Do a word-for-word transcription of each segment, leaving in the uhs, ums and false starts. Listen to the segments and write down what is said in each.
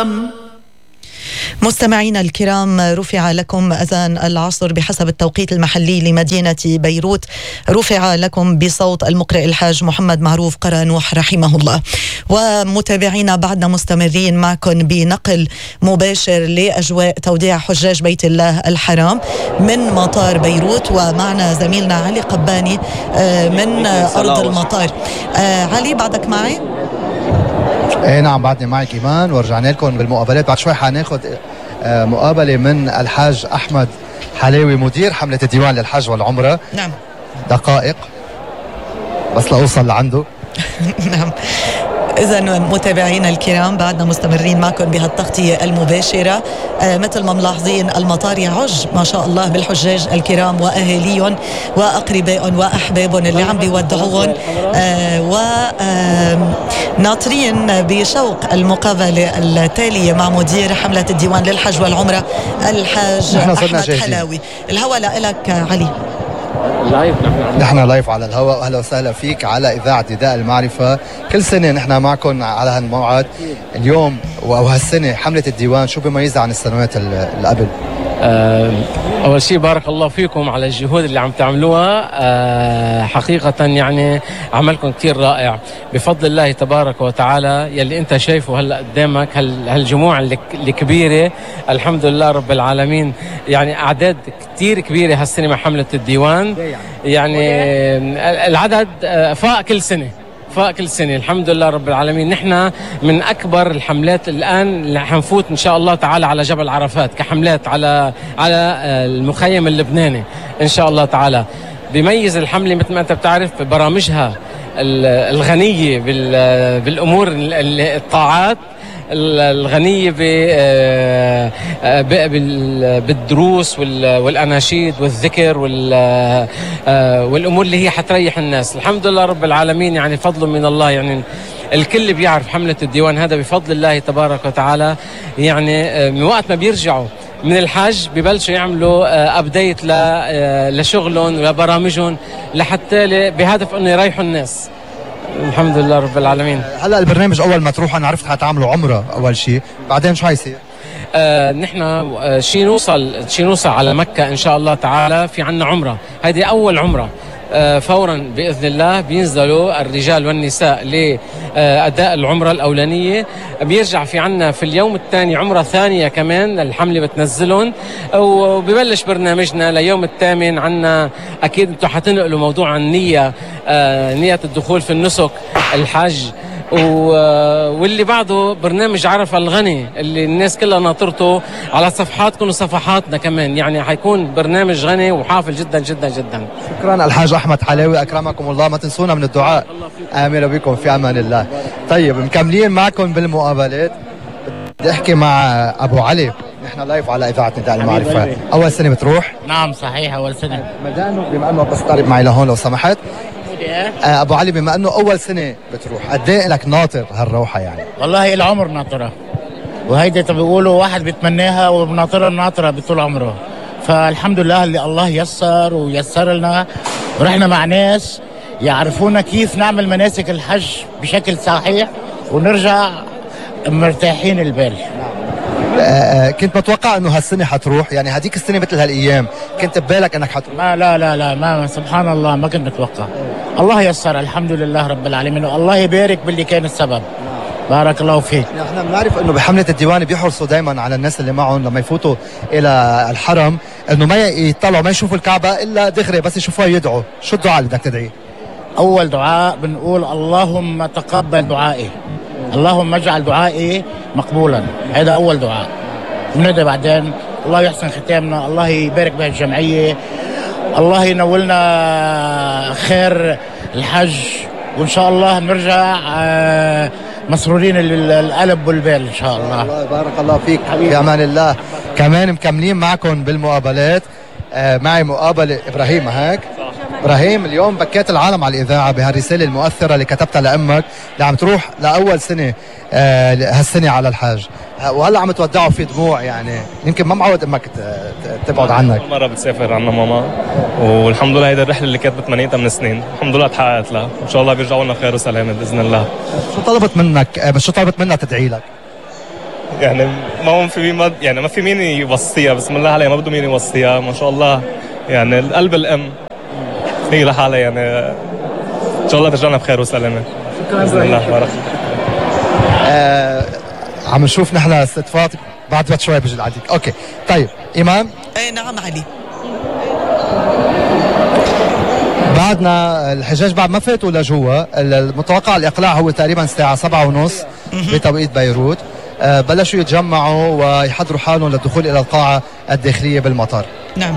الحرم. مستمعينا الكرام، رفع لكم أذان العصر بحسب التوقيت المحلي لمدينة بيروت، رفع لكم بصوت المقرئ الحاج محمد معروف قرانوح رحمه الله. ومتابعينا بعدنا مستمرين معكم بنقل مباشر لأجواء توديع حجاج بيت الله الحرام من مطار بيروت، ومعنا زميلنا علي قباني من أرض المطار. علي بعدك معي؟ ايه نعم بعدني معك ايمان، ورجعنا لكم بالمقابلات. بعد شوي حناخذ مقابله من الحاج احمد حلاوي مدير حمله الديوان للحج والعمره. نعم دقائق بس لاوصل لعنده. نعم. إذا متابعينا الكرام بعدنا مستمرين معكم بهالتغطية المباشرة. آه مثل ما ملاحظين المطار يعج ما شاء الله بالحجاج الكرام وأهاليهم وأقربائهم وأحبابهم اللي عم بيودعوهم، آه وناطرين آه بشوق المقابلة التالية مع مدير حملة الديوان للحج والعمرة الحاج أحمد حلاوي. الهوى لك علي. لايف نحن نحن لايف على الهواء. اهلا وسهلا فيك على اذاعه نداء المعرفه. كل سنه نحن معكم على هالموعد. اليوم وهالسنه حمله الديوان شو بيميزها عن السنوات اللي قبل؟ أه اول شيء بارك الله فيكم على الجهود اللي عم تعملوها. أه حقيقه يعني عملكم كثير رائع بفضل الله تبارك وتعالى. يلي انت شايفه هلا قدامك هالجموع الكبيره الحمد لله رب العالمين، يعني اعداد كثير كبيره هالسنه مع حمله الديوان. يعني العدد فاق كل سنه فاق كل سنة الحمد لله رب العالمين. نحن من أكبر الحملات الآن اللي حنفوت إن شاء الله تعالى على جبل عرفات كحملات على على المخيم اللبناني إن شاء الله تعالى. بيميز الحملة مثل ما أنت بتعرف ببرامجها الغنية بالأمور الطاعات، الغنية بالدروس والأناشيد والذكر والأمور اللي هي حتريح الناس. الحمد لله رب العالمين، يعني فضل من الله. يعني الكل بيعرف حملة الديوان هذا بفضل الله تبارك وتعالى. يعني من وقت ما بيرجعوا من الحج ببلشوا يعملوا أبديت لشغلهم ولبرامجهم لحتى بهدف أنه يريحوا الناس. الحمد لله رب العالمين. هلا البرنامج اول ما تروح انا عرفت حتعملوا عمره اول شيء، بعدين شو حيصير؟ آه نحن آه شي نوصل شي نوصل على مكة ان شاء الله تعالى. في عنا عمره، هذه اول عمره. آه فورا باذن الله بينزلوا الرجال والنساء لاداء العمره الاولانيه. بيرجع في عنا في اليوم الثاني عمره ثانيه كمان الحمله بتنزلهم، وببلش برنامجنا ليوم الثامن. عنا اكيد انتم حتنقلوا موضوع النيه، آه نيه الدخول في النسك الحج، واللي بعده برنامج عرفة الغني اللي الناس كلها ناطرته على صفحاتكم وصفحاتنا كمان. يعني حيكون برنامج غني وحافل جدا جدا جدا. شكرا الحاج أحمد حلاوي، أكرمكم الله. ما تنسونا من الدعاء. آمين بكم في أمان الله. طيب مكملين معكم بالمقابلات. بدي أحكي مع أبو علي. نحن لايف على إذاعة نداء المعرفة. أول سنة بتروح؟ نعم صحيح أول سنة. مدانه بما أنه بس قرب معي لهون لو سمحت. ابو علي بما انه اول سنه بتروح، قد ايه لك ناطر هالروحه يعني؟ والله العمر ناطره، وهيدي بيقولوا واحد بيتمناها وبناطرها ناطره بطول عمره. فالحمد لله اللي الله يسر ويسر لنا، ورحنا مع ناس يعرفونا كيف نعمل مناسك الحج بشكل صحيح ونرجع مرتاحين البال. آه كنت متوقع انه هالسنه حتروح؟ يعني هذيك السنه مثل هالايام كنت ببالك انك حتروح؟ ما لا لا لا ما سبحان الله ما كنت متوقع. الله يسر الحمد لله رب العالمين، والله يبارك باللي كان السبب. بارك الله فيك. نحن بنعرف انه بحمله الديوان بيحرصوا دائما على الناس اللي معهم لما يفوتوا الى الحرم انه ما يطلعوا ما يشوفوا الكعبه الا دغري، بس يشوفوها يدعوا. شو الدعاء اللي بدك تدعيه؟ اول دعاء بنقول اللهم تقبل دعائي، اللهم اجعل دعائي مقبولا. هذا اول دعاء. بندعي بعدين الله يحسن ختامنا، الله يبارك بهالجمعيه، الله ينولنا خير الحج، وان شاء الله نرجع مسرورين القلب والبال ان شاء الله. الله بارك الله فيك حبيبي. في امان الله. كمان مكملين معكم بالمقابلات. آه معي مقابله ابراهيم. هيك ابراهيم، اليوم بكيت العالم على الاذاعه بهالرساله المؤثره اللي كتبتها لامك اللي عم تروح لاول سنه آه هالسنه على الحاج، وهلا عم تودعوا في دموع. يعني يمكن ما معود امك تبعد عنك. مره بتسافر عنا ماما، والحمد لله هيدي الرحله اللي كانت بتمنيتها من سنين الحمد لله تحققت لها، وان شاء الله بيرجعوا لنا خير وسلامه باذن الله. شو طلبت منك؟ شو طلبت منها تدعي لك؟ يعني ما هو في مين يعني ما في مين يوصيها، بسم الله عليها ما بده مين يوصيها، ما شاء الله يعني القلب الام هي لحالها، يعني ان شاء الله ترجعنا بخير وسلامه. شكرا بسم الله بارك. آه عم نشوف نحن ست فاطمه بعد شوي بجي لعندك. اوكي طيب ايمان. اي نعم علي. بعدنا الحجاج بعد ما فاتوا لجوا، المتوقع الاقلاع هو تقريبا الساعه سبعة ونص بتوقيت بيروت. آه بلشوا يتجمعوا ويحضروا حالهم للدخول الى القاعه الداخليه بالمطار. نعم.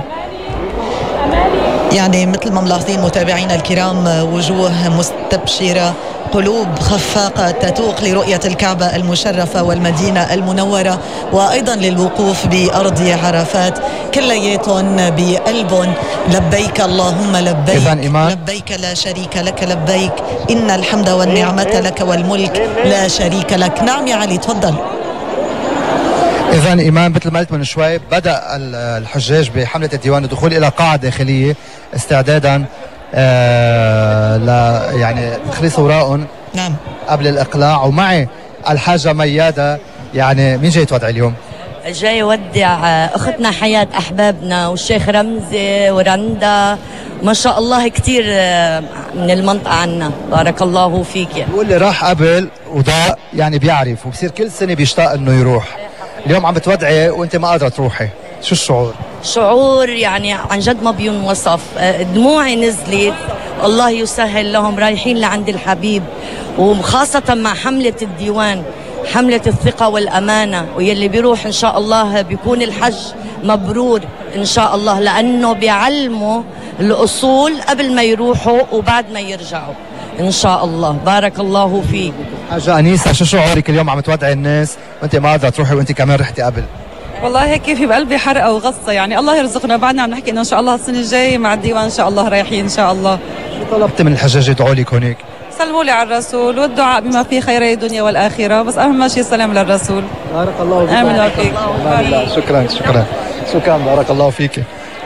يعني مثل ما ملاحظين متابعينا الكرام، وجوه مستبشرة، قلوب خفاقة تتوق لرؤية الكعبة المشرفة والمدينة المنورة، وأيضا للوقوف بأرض عرفات، كلياتهم بقلب لبيك اللهم لبيك لبيك لا شريك لك لبيك إن الحمد والنعمة لك والملك لا شريك لك. نعم يا علي تفضل. إذا إيمان مثل ما قلت من شوي، بدأ الحجاج بحملة الديوان الدخول إلى قاعة داخلية استعدادا آه ل يعني تخليص أوراقهم نعم قبل الإقلاع. ومعي الحاجة ميادة، يعني مين جاي تودع اليوم؟ جاي يودع أختنا حياة أحبابنا والشيخ رمزي ورندا، ما شاء الله كتير من المنطقة عنا، بارك الله فيك. واللي راح قبل وضاق يعني بيعرف، وبصير كل سنة بيشتاق إنه يروح. اليوم عم بتودعي وانت ما قادره تروحي، شو الشعور؟ شعور يعني عن جد ما بينوصف، دموعي نزلت، الله يسهل لهم، رايحين لعند الحبيب، وخاصة مع حملة الديوان، حملة الثقة والأمانة، ويلي بيروح إن شاء الله بيكون الحج مبرور إن شاء الله، لأنه بيعلموا الأصول قبل ما يروحوا وبعد ما يرجعوا إن شاء الله. بارك الله فيك. حاجة أنيسة، شو شعورك اليوم عم تودعي الناس وانت ما قادرة تروحي وانت كمان رحتي قبل؟ والله هيك في بقلبي حرقة وغصة، يعني الله يرزقنا، بعدنا عم نحكي انه ان شاء الله السنة الجاية مع الديوان ان شاء الله رايحين ان شاء الله. شو طلبتي من الحجاج يدعوا لك هونيك؟ سلموا لي على الرسول والدعاء بما فيه خيري الدنيا والآخرة، بس أهم شيء السلام للرسول. بارك الله فيك. آمين وفيك. شكرا شكرا شكرا بارك الله فيك.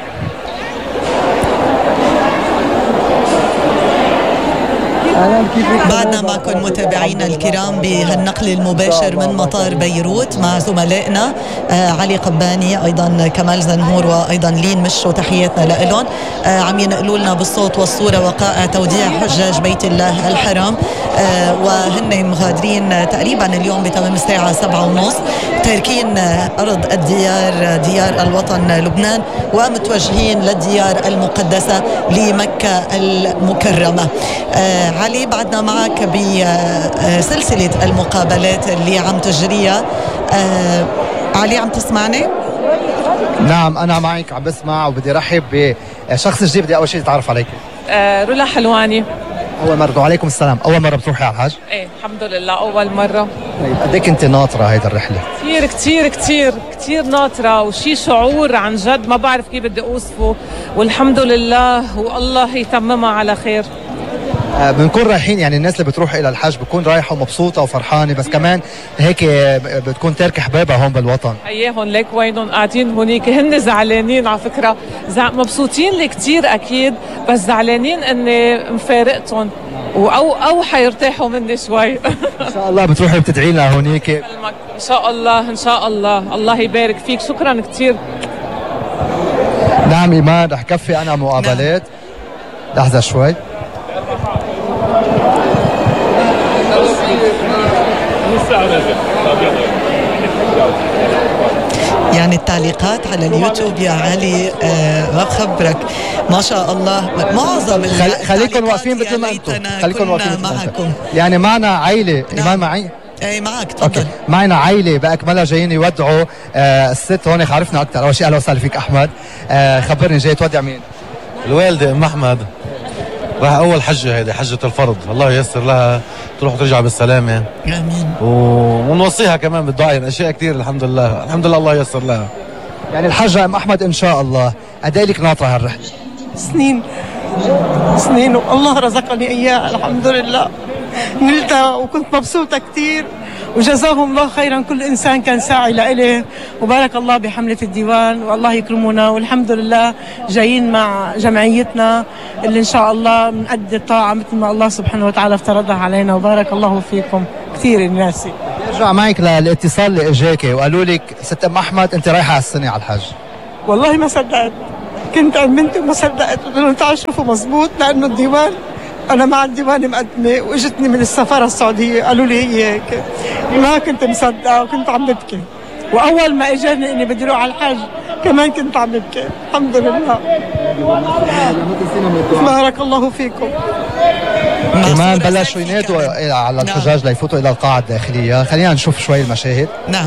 بعدنا معكم متابعينا الكرام بهالنقل المباشر من مطار بيروت مع زملائنا آه علي قباني، ايضا كمال زنهور، وايضا لين مشوا، تحياتنا لهم. آه عم ينقلوا لنا بالصوت والصوره وقائع توديع حجاج بيت الله الحرام، آه وهن مغادرين تقريبا اليوم بتمام الساعه سبعة ونص، تاركين ارض الديار، ديار الوطن لبنان، ومتوجهين للديار المقدسه لمكه المكرمه. آه علي بعدنا معك بسلسلة المقابلات اللي عم تجريها. آه علي عم تسمعني؟ نعم أنا معك عم بسمع، وبدي رحب بشخص جديد. بدي أول شيء أتعرف عليك. آه رولا حلواني. أول مرة. وعليكم السلام. أول مرة بتروحي على الحج؟ إيه الحمد لله أول مرة. طيب قد إيه كنت ناطرة هيدا الرحلة؟ كثير كثير كثير كثير ناطرة، وشي شعور عن جد ما بعرف كيف بدي أوصفه، والحمد لله والله يتممها على خير. بنكون رايحين، يعني الناس اللي بتروح الى الحج بتكون رايحه ومبسوطه وفرحانه، بس كمان هيك بتكون تاركه حبايبها هون بالوطن. اياهم ليك وينهم قاعدين هونيك، هن زعلانين على فكره، زع... مبسوطين لي كثير اكيد، بس زعلانين اني مفارقتهم او او حيرتاحوا مني شوي. ان شاء الله بتروحي بتدعي لنا هونيك. ان شاء الله ان شاء الله، الله يبارك فيك، شكرا كثير. نعم ايمان، رح كفي انا مقابلات. لحظه شوي. يعني التعليقات على اليوتيوب يا علي آه ما بخبرك ما شاء الله، معظم خل... خليكم واقفين مثل ما انتم، خليكم واقفين معكم. يعني معنا عائله. نعم. ايمان معي؟ اي معك تفضل. معنا عائله باكملها جايين يودعوا آه الست هون. عرفنا اكثر. اول شيء اهلا وسهلا فيك احمد. آه خبرني جاي تودع مين؟ الوالده ام احمد، راح اول حجه، هيدي حجه الفرض، الله ييسر لها تروح وترجع بالسلامه. امين. ونوصيها كمان بالدعاء، اشياء كثير الحمد لله الحمد لله الله ييسر لها. يعني الحجه ام احمد ان شاء الله قد ايه لك ناطره هالرحله؟ سنين سنين والله رزقني اياها الحمد لله، نلتها وكنت مبسوطه كثير، وجزاهم الله خيرا، كل إنسان كان ساعي لإله، وبارك الله بحملة الديوان، والله يكرمنا. والحمد لله جايين مع جمعيتنا اللي إن شاء الله بنأدي الطاعة مثل ما الله سبحانه وتعالى افترضها علينا، وبارك الله فيكم كثير الناس. ارجع معك للاتصال اللي اجاكي وقالوا لك ست ام احمد انت رايحه على السنه على الحج. والله ما صدقت، كنت امنت وما صدقت، قلت لهم تعالوا شوفوا مزبوط، لانه الديوان انا مع الديوان مقدمه، واجتني من السفاره السعوديه قالوا لي هي هيك، ما كنت مصدقه وكنت عم ببكي. واول ما اجاني اني بدي اروح على الحج كمان كنت عم ببكي. الحمد لله، بارك الله فيكم. كمان بلشوا ينادوا على الحجاج ليفوتوا الى القاعه الداخليه. خلينا نشوف شوي المشاهد. نعم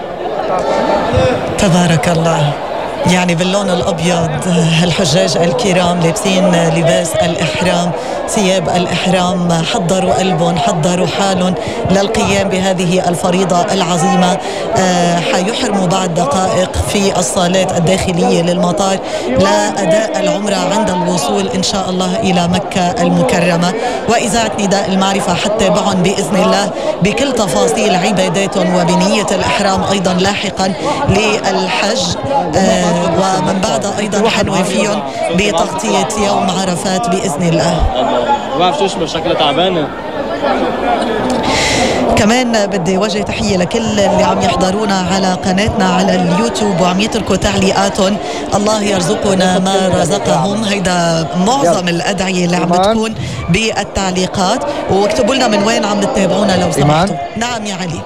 تبارك الله، يعني باللون الأبيض الحجاج الكرام لابسين لباس الإحرام، ثياب الإحرام، حضروا قلبهم، حضروا حالهم للقيام بهذه الفريضة العظيمة. أه حيحرموا بعد دقائق في الصالات الداخلية للمطار لأداء العمرة عند الوصول إن شاء الله إلى مكة المكرمة. وإذاعة نداء المعرفة حتتابعهم بإذن الله بكل تفاصيل عباداتهم وبنية الإحرام أيضا لاحقا للحج. أه ومن بعد أيضا حنوافيهم بتغطية يوم عرفات بإذن الله. ما بعرف شو اشبه، شكلها تعبانة. كمان بدي وجه تحية لكل اللي عم يحضرونا على قناتنا على اليوتيوب وعم يتركوا تعليقاتهم. الله يرزقنا ما رزقهم، هيدا معظم الأدعية اللي عم بتكون بالتعليقات. واكتبوا لنا من وين عم تتابعونا لو سمحتوا. نعم يا علي.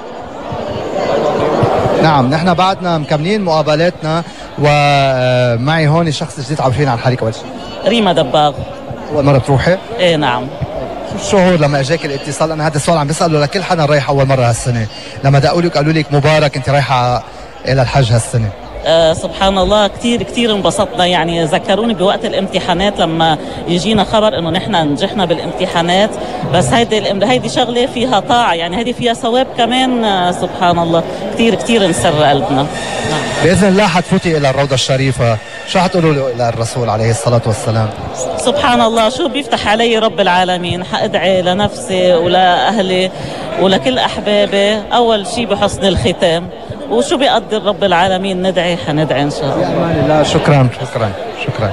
نعم نحن بعدنا مكملين مقابلاتنا، ومعي هون شخص جديد. عارفين عن حالك اول شيء؟ ريما دباغ. اول مره تروحي؟ ايه نعم. شو الشعور لما اجاك الاتصال؟ انا هذا السؤال عم بساله لكل حدا رايح اول مره هالسنه، لما دقوا لك قالوا لك مبارك انت رايحه الى الحج هالسنه. آه سبحان الله، كتير كتير انبسطنا. يعني ذكروني بوقت الامتحانات لما يجينا خبر انه نحن نجحنا بالامتحانات، بس هيدي هيدي شغله فيها طاعه، يعني هيدي فيها ثواب كمان. آه سبحان الله، كتير كتير انسر قلبنا. باذن الله حتفوتي الى الروضه الشريفه، شو حتقولوا له الى الرسول عليه الصلاه والسلام؟ سبحان الله، شو بيفتح علي رب العالمين، حادعي لنفسي ولاهلي ولكل احبابي اول شيء بحسن الختام، وشو بيقدر رب العالمين ندعي حندعي ان شاء الله. بأمان الله. شكرا شكرا شكرا.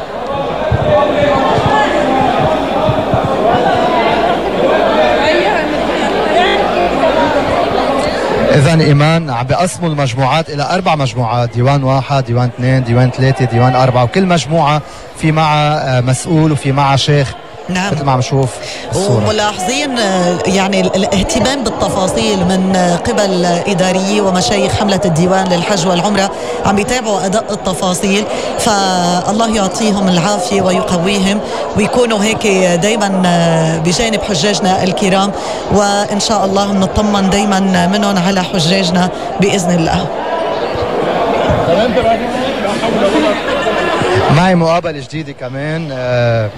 إذا إيمان عم بقسموا المجموعات إلى أربع مجموعات، ديوان واحد، ديوان اثنين، ديوان ثلاثة، ديوان أربعة، وكل مجموعة في معها مسؤول وفي معها شيخ. نعم مثل ما عم نشوف الصورة. وملاحظين يعني الاهتمام بالتفاصيل من قبل إداريي ومشايخ حملة الديوان للحج والعمرة، عم يتابعوا أداء التفاصيل، فالله يعطيهم العافية ويقويهم ويكونوا هيك دايما بجانب حجاجنا الكرام، وإن شاء الله نطمن دايما منهم على حجاجنا بإذن الله. معي مقابلة جديدة كمان. آه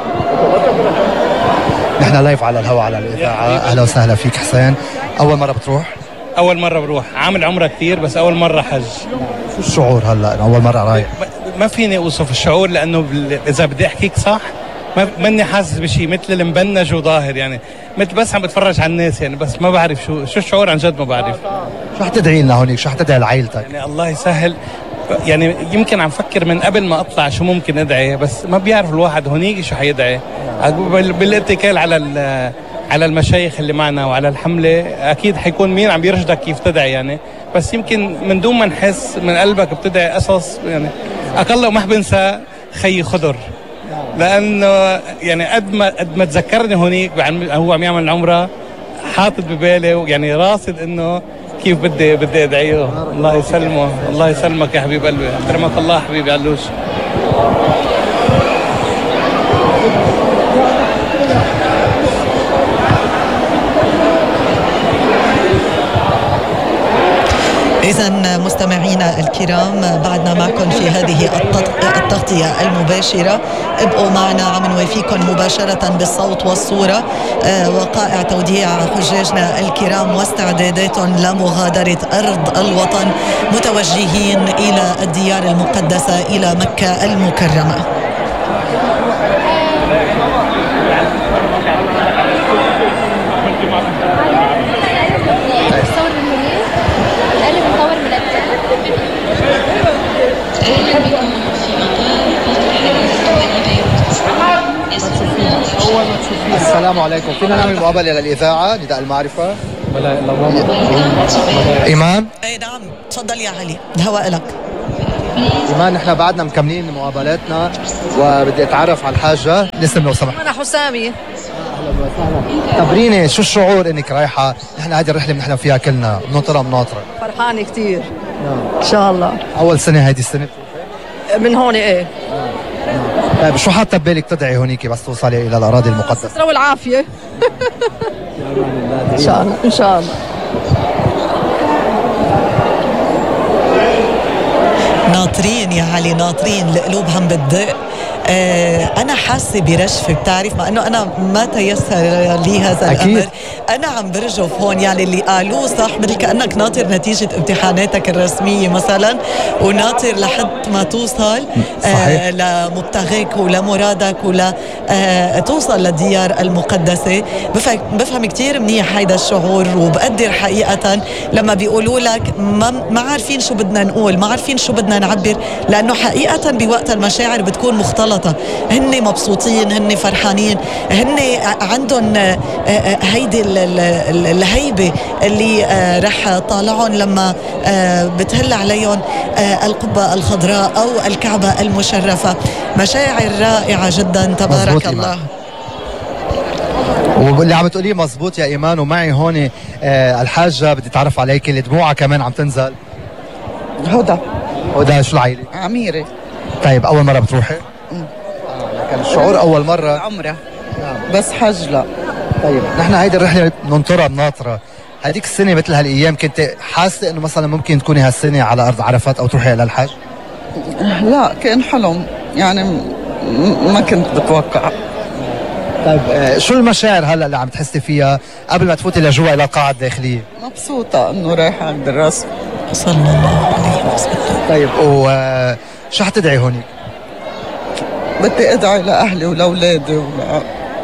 نحن لايف على الهواء على الإذاعة. أهلا وسهلا فيك حسين. أول مرة بتروح؟ أول مرة بروح، عامل عمرة كتير بس أول مرة حج. شو الشعور هلا أول مرة رايح؟ ما فيني أوصف الشعور، لأنه إذا بدي أحكيك صح ما ماني حاسس بشيء، مثل المبنج وظاهر، يعني مثل بس عم بتفرج على الناس يعني، بس ما بعرف شو شو الشعور عن جد، ما بعرف. شو حتدعي لنا هونيك؟ شو حتدعي لعائلتك؟ يعني الله يسهل، يعني يمكن عم فكر من قبل ما اطلع شو ممكن ادعي، بس ما بيعرف الواحد هونيك شو حيدعي. بالاتكال على على المشايخ اللي معنا وعلى الحمله، اكيد حيكون مين عم يرشدك كيف تدعي يعني، بس يمكن من دون ما نحس من قلبك بتدعي قصص يعني. اقل وما بنسى خي خضر، لانه يعني قد ما قد ما تذكرني هونيك هو عم يعمل العمره، حاطط ببالي يعني راصد انه كيف بدي بدي ادعيه. الله يسلمه، الله يسلمك يا حبيب قلبي، اكرمك الله حبيبي علوش. إذن مستمعينا الكرام، بعدنا معكم في هذه التغطية المباشرة، ابقوا معنا عم نوافيكم مباشرة بالصوت والصورة وقائع توديع حجاجنا الكرام واستعداداتهم لمغادرة أرض الوطن متوجهين إلى الديار المقدسة إلى مكة المكرمة. عليكم. فينا نعمل مقابله للاذاعه نداء المعرفه؟ ولا الا الله. ايمان؟ اي نعم تفضل يا علي الهواء لك. ايمان نحن بعدنا مكملين مقابلاتنا وبدي اتعرف على الحاجه. لسه لو سمحت. انا حسامي. خبريني شو الشعور انك رايحه؟ نحن هذه الرحله نحن فيها كلنا مناطره مناطره. فرحانه كثير. ان شاء الله. اول سنه هذه السنه من هون ايه. طيب شو حاطه ببالك تدعي هونيك بس توصلي الى الاراضي المقدسه؟ الستر والعافيه. ان شاء الله ان شاء الله. ناطرين يا علي ناطرين القلوب هم بتدق. آه أنا حاسة برشفة بتعرف مع أنه أنا ما تيسر لي هذا أكيد. الأمر. أنا عم برجف هون يعني اللي قالوه صح مثل كأنك ناطر نتيجة امتحاناتك الرسمية مثلا وناطر لحد ما توصل آه لمبتغيك ولمرادك ولا آه توصل للديار المقدسة. بفهم, بفهم كتير منيح هيدا الشعور وبقدر حقيقة لما بيقولوا لك ما, ما عارفين شو بدنا نقول ما عارفين شو بدنا نعبر لأنه حقيقة بوقت المشاعر بتكون مختلطة. هن مبسوطين هن فرحانين هن عندهم هيدي الهيبة اللي رح طالعهم لما بتهل عليهم القبة الخضراء أو الكعبة المشرفة. مشاعر رائعة جدا تبارك الله. واللي عم تقوليه مزبوط يا إيمان. ومعي هون الحاجة بدي اتعرف عليك اللي دموعها كمان عم تنزل. هدى. هدى شو العائلة؟ عميرة. طيب أول مرة بتروحي؟ كان الشعور أول مرة عمرة نعم. بس حج لا. طيب نحن هيدي الرحلة ننطرها بناطرة. هديك السنة مثل هالأيام كنت حاسة إنه مثلا ممكن تكوني هالسنة على أرض عرفات أو تروحي إلى الحج؟ لا كان حلم يعني ما كنت بتوقع. طيب آه شو المشاعر هلا اللي عم تحسي فيها قبل ما تفوتي لجوا إلى القاعة الداخلية؟ مبسوطة إنه رايحة عند الرسم. صلى الله عليه وسلم. طيب وشو حتدعي هونيك؟ بدي ادعي لاهلي ولاولادي ولا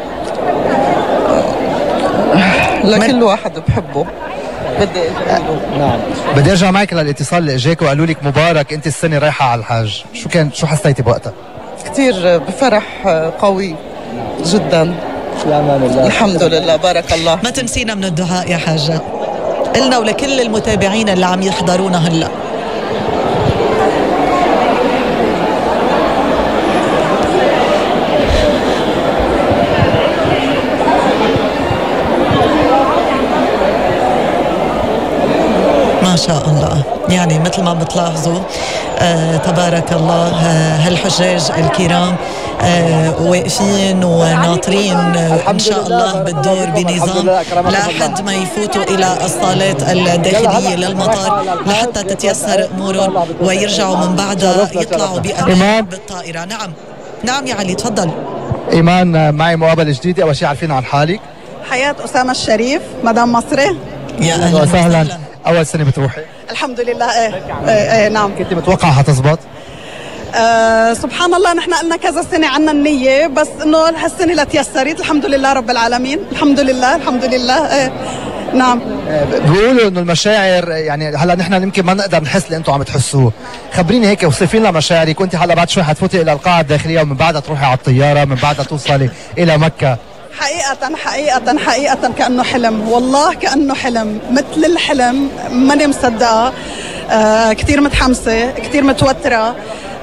لكل واحد بحبه بدي ادعي له. نعم. بدي ارجع معك للاتصال اللي اجاك وقالوا لك مبارك انت السنه رايحه على الحج، شو كان شو حسيتي بوقتها؟ كثير بفرح قوي جدا. يا امان الله. الحمد لله بارك الله. ما تنسينا من الدعاء يا حاجه إلنا ولكل المتابعين اللي عم يحضرونا هلا. ما شاء الله يعني مثل ما بتلاحظوا آه تبارك الله آه هالحجاج الكرام آه واقفين وناطرين آه ان شاء الله بالدور بنظام لحد ما يفوتوا الى الصالات الداخليه للمطار لحتى تتيسر امورهم ويرجعوا من بعدها يطلعوا بامان بالطائره. نعم نعم يا علي تفضل. ايمان معي مقابله جديده. اول شيء عارفين عن حالك؟ حياة أسامة الشريف مدام مصري. يا اهلا وسهلا. اول سنه بتروحي؟ الحمد لله ايه ايه, إيه نعم. كنت متوقعه حتزبط؟ آه سبحان الله نحن قلنا كذا سنه عنا النيه بس انه هالسنه لا تيسرت الحمد لله رب العالمين. الحمد لله الحمد لله ايه نعم. بيقولوا انه المشاعر يعني هلا نحن يمكن ما نقدر نحس اللي انتم عم تحسوه. خبريني هيك وصفي لنا مشاعرك وانت هلا بعد شوي حتفوتي الى القاعه الداخليه ومن بعدها تروحي على الطياره من بعدها توصلي الى مكه. حقيقة حقيقة حقيقة كأنه حلم والله كأنه حلم مثل الحلم ماني مصدقة. آه كتير متحمسة كتير متوترة.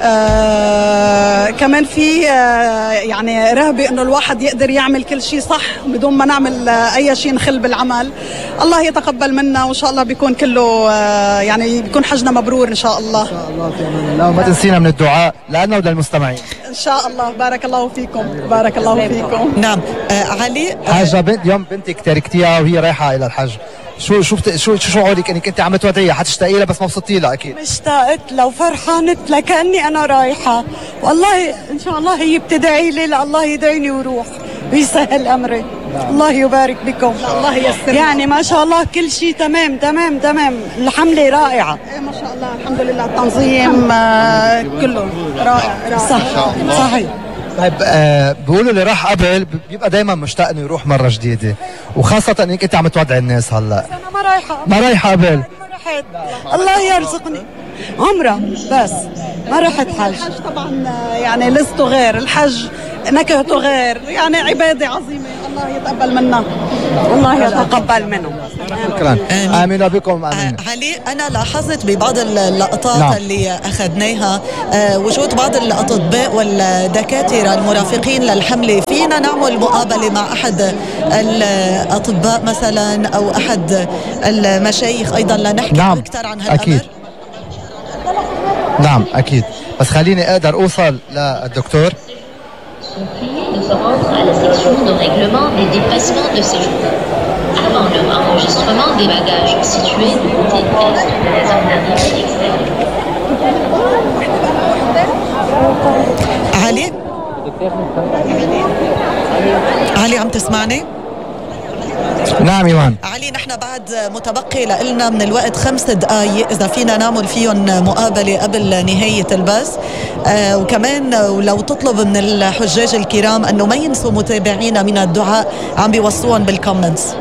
آه كمان في آه يعني رهبة انه الواحد يقدر يعمل كل شيء صح بدون ما نعمل آه اي شيء نخل بالعمل. الله يتقبل منا وان شاء الله بيكون كله آه يعني بيكون حجنا مبرور ان شاء الله. ان شاء الله في امان الله. وما تنسينا من الدعاء لنا وللمستمعين. ان شاء الله. بارك الله فيكم بارك الله فيكم. نعم آه علي آه حاجة بنت اليوم بنتك تاركتيها وهي رايحة الى الحج، شو شو بت... شو شو شعورك انك انت عم تودعيها؟ حتشتاقي لها بس مبسوطي لها اكيد. مشتاقت لها وفرحانة لها كاني انا رايحه والله. ان شاء الله هي بتدعي لي الله يدعيني وروح ويسهل امري. نعم. الله يبارك بكم. الله ييسر يعني ما شاء الله كل شيء تمام تمام تمام. الحملة رائعة. ايه ما شاء الله الحمد لله. التنظيم آه كله رائع رائع. صح صحيح. طيب آه بيقولوا اللي راح قبل بيبقى دائما مشتاق انه يروح مره جديده وخاصه انك انت عم تودعي الناس هلا. انا ما رايحه ما رايحه قبل. ما رحت. الله يرزقني عمره بس ما رحت حج. الحج طبعا يعني لسته غير الحج نكهته غير يعني عباده عظيمه. الله يتقبل منا. الله يتقبل منهم. شكرا. آمين بكم. آمين. علي، أنا لاحظت ببعض اللقطات نعم. اللي أخذناها آه وجود بعض الأطباء والدكاترة المرافقين للحملة. فينا نعمل مقابلة مع أحد الأطباء مثلا أو أحد المشايخ أيضا لنحكي نعم. أكثر عن هالأمر؟ أكيد. نعم أكيد، بس خليني أقدر أوصل للدكتور. Nous commençons à la section de règlement des déplacements de séjour. Avant le enregistrement des bagages situés du côté est de la zone d'arrivée extérieure. علي؟ علي عم تسمعني؟ نعم إيمان. علي، نحن بعد متبقي لنا من الوقت خمس دقائق إذا فينا نعمل فيهم مقابلة قبل نهاية البث. آه وكمان لو تطلب من الحجاج الكرام أنه ما ينسوا متابعينا من الدعاء، عم بيوصوهم بالكومنتس.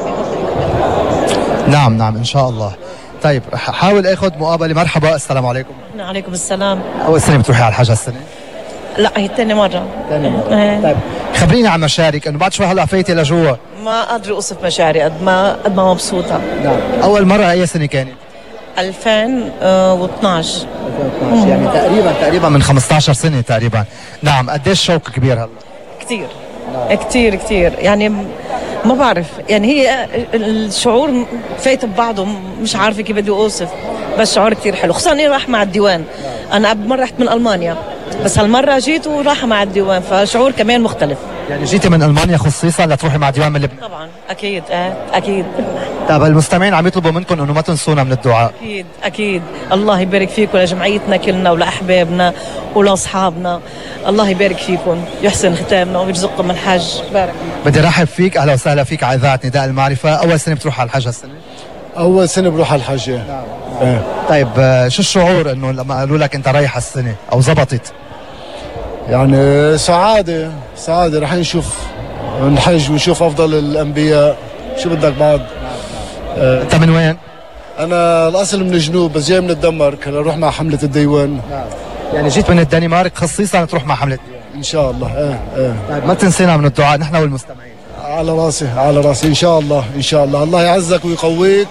نعم نعم إن شاء الله. طيب حاول أخذ مقابلة. مرحبا، السلام عليكم. عليكم السلام. أول سنة بتروحي على الحج هالسنة؟ لا، هي ثاني مرة. ثاني مرة. طيب خبريني عن مشاعرك، إنه بعد شوي هلا فايتي لجوا. ما قادرة أوصف مشاعري قد ما قد ما مبسوطة. نعم. أول مرة أي سنة كانت؟ ألفين واثناشر. ألفين واثناشر يعني تقريبا تقريبا من خمسة عشر سنة تقريبا. نعم. قديش شوق كبير هلا؟ كثير. نعم. كثير كثير يعني ما بعرف، يعني هي الشعور فايت ببعضه، مش عارفة كيف بدي أوصف، بس شعور كثير حلو، خصوصا إني راح مع الديوان. أنا قبل مرة رحت من ألمانيا، بس هالمرة جيت وراح مع الديوان، فشعور كمان مختلف. يعني جيتي من ألمانيا خصيصا لتروحي مع ديوان من لبنان؟ طبعا أكيد. آه أكيد. طيب المستمعين عم يطلبوا منكم إنه ما تنسونا من الدعاء. أكيد أكيد. الله يبارك فيكم لجمعيتنا كلنا ولأحبابنا ولأصحابنا. الله يبارك فيكم، يحسن ختامنا ويرزقكم الحج. بارك. بدي رحب فيك، أهلا وسهلا فيك على إذاعة نداء المعرفة. أول سنة بتروح على الحج هالسنة؟ أول سنة بروح على الحج. نعم. آه. طيب شو الشعور إنه لما قالوا لك أنت رايح هالسنة أو زبطت؟ يعني سعادة سعادة، رح نشوف الحج ونشوف أفضل الأنبياء. شو بدك بعد؟ أنت من وين؟ أنا الأصل من الجنوب بس جاي من الدنمارك، هلا أروح مع حملة الديوان. نعم. يعني جيت من الدنمارك خصيصا تروح مع حملة الديوان؟ إن شاء الله. إيه إيه. طيب ما تنسينا من الدعاء نحن والمستمعين. على راسي على راسي إن شاء الله إن شاء الله. الله يعزك ويقويك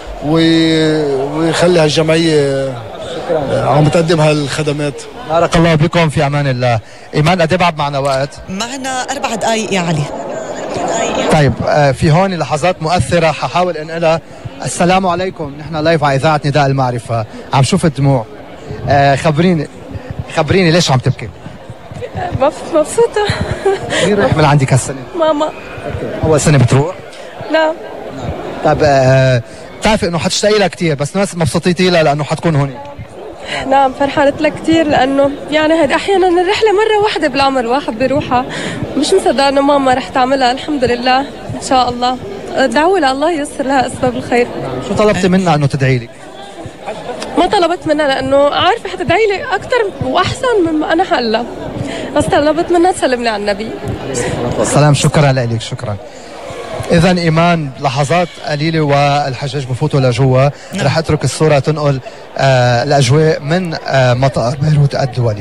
ويخلي هالجمعية عم تقدم هالخدمات. بارك الله بكم، في امان الله. ايمان قد ايه بعد معنا وقت؟ معنا اربع دقائق يا علي. طيب آه في هون لحظات مؤثره ححاول انقلها. السلام عليكم، نحن لايف على اذاعه نداء المعرفه. عم شوف الدموع. آه خبريني خبريني ليش عم تبكي؟ مبسوطه. مين رايح من عندك هالسنه؟ ماما. اوكي. اول سنه بتروح؟ نعم. طيب آه بتعرفي انه حتشتاقي لها كثير، بس ناس مبسوطيتي لها لانه حتكون هون. نعم فرحانة لك كثير، لأنه يعني هيدا أحيانا الرحلة مرة واحدة بالعمر الواحد بيروحها، مش مصدقة إنه ماما رح تعملها. الحمد لله إن شاء الله. دعوا لها الله ييسر لها أسباب الخير. شو طلبتي منها إنه تدعي لك؟ ما طلبت منها لأنه عارفة حتدعي لي أكثر وأحسن مما أنا حقلها، بس طلبت منها تسلم لي على النبي. السلام. شكرا لك، شكرا. إذا إيمان لحظات قليلة والحجاج بفوتوا لجوا. رح أترك الصورة تنقل آه الأجواء من آه مطار بيروت الدولي.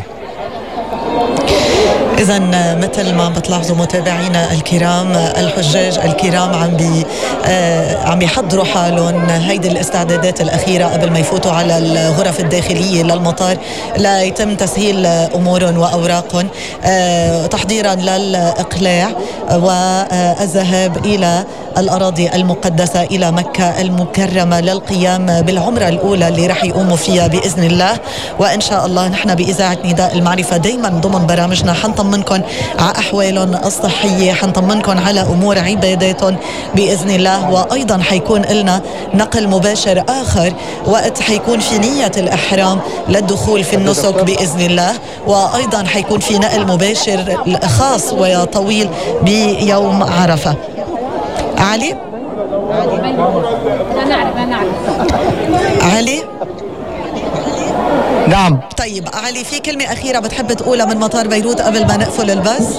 إذا مثل ما بتلاحظوا متابعينا الكرام، الحجاج الكرام عم بي آه عم يحضروا حالهم هيدي الاستعدادات الأخيرة قبل ما يفوتوا على الغرف الداخلية للمطار ليتم تسهيل أمورهم وأوراقهم آه تحضيرا للإقلاع والذهاب إلى الأراضي المقدسة إلى مكة المكرمة للقيام بالعمرة الأولى اللي رح يقوموا فيها بإذن الله. وإن شاء الله نحن بإذاعة نداء المعرفة دايما ضمن برامجنا حنطمنكم على أحوالهم الصحية، حنطمنكم على أمور عباداتهم بإذن الله. وأيضا حيكون لنا نقل مباشر آخر وقت حيكون في نية الإحرام للدخول في النسك بإذن الله، وأيضا حيكون في نقل مباشر خاص وطويل بيوم عرفة. علي علي نعم. طيب علي، في كلمة أخيرة بتحب تقولها من مطار بيروت قبل ما نقفل البث؟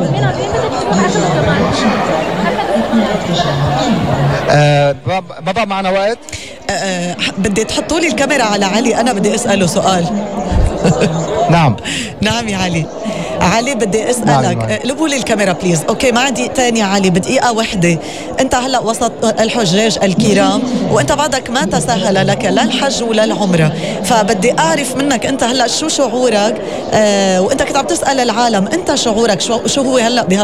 آه ما بقى معنا وقت. آه آه بدي تحطوا لي الكاميرا على علي، أنا بدي أسأله سؤال. نعم نعم يا علي. علي بدي اسالك، قلبوا لي الكاميرا بليز. اوكي ما عندي تاني علي، بدقيقه وحده. انت هلا وسط الحجاج الكرام وانت بعدك ما تسهل لك لا الحج ولا العمره، فبدي اعرف منك انت هلا شو شعورك، آه وانت كنت عم تسال العالم انت شعورك شو, شو هو هلا